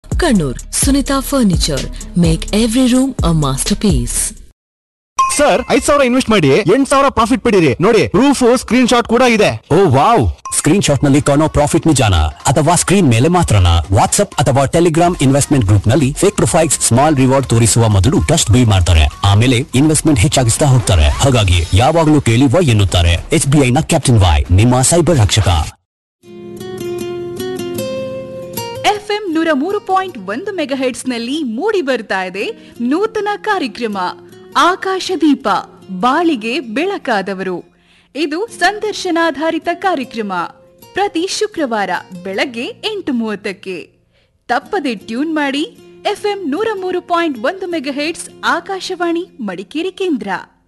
Kannur, Sunita Furniture. Make every room a masterpiece. Sir 5,000 invest ಮಾಡಿ 8,000 profit ಪಡೀರಿ ನೋಡಿ proof screen shot ಕೂಡ ಇದೆ. ಓ wow, screen shot ನಲ್ಲಿ ಕಾಣೋ ಪ್ರಾಫಿಟ್ ನಿಜಾನ ಅಥವಾ ಸ್ಕ್ರೀನ್ ಮೇಲೆ ಮಾತ್ರನಾ? ವಾಟ್ಸ್ಆಪ್ ಅಥವಾ ಟೆಲಿಗ್ರಾಮ್ ಇನ್ವೆಸ್ಟ್ಮೆಂಟ್ ಗ್ರೂಪ್ ನಲ್ಲಿ ಫೇಕ್ ಪ್ರೊಫೈಲ್ಸ್ ಸ್ಮಾಲ್ ರಿವಾರ್ಡ್ ತೋರಿಸುವ ಮೊದಲು ಟ್ರಸ್ಟ್ ಬಿಲ್ಡ್ ಮಾಡ್ತಾರೆ, ಆಮೇಲೆ ಇನ್ವೆಸ್ಟ್ಮೆಂಟ್ ಹೆಚ್ಚಾಗಿಸ್ತಾ ಹೋಗ್ತಾರೆ. ಹಾಗಾಗಿ ಯಾವಾಗಲೂ ಕೇಳಿ ವೈ ಎನ್ನುತ್ತಾರೆ. SBI ನ ಕ್ಯಾಪ್ಟನ್ ವೈ ನಿಮ್ಮ ಸೈಬರ್ ರಕ್ಷಕ. FM 103.1 ಮೆಗಾಹೆಟ್ಸ್ ನಲ್ಲಿ ಮೂಡಿ ಬರ್ತಾ ಇದೆ ನೂತನ ಕಾರ್ಯಕ್ರಮ ಆಕಾಶದೀಪ, ಬಾಳಿಗೆ ಬೆಳಕಾದವರು. ಇದು ಸಂದರ್ಶನಾಧಾರಿತ ಕಾರ್ಯಕ್ರಮ. ಪ್ರತಿ ಶುಕ್ರವಾರ ಬೆಳಗ್ಗೆ 8:30ಕ್ಕೆ ತಪ್ಪದೆ ಟ್ಯೂನ್ ಮಾಡಿ. FM 103.1 ಮೆಗಾಹೆಟ್ಸ್ ಆಕಾಶವಾಣಿ ಮಡಿಕೇರಿ ಕೇಂದ್ರ.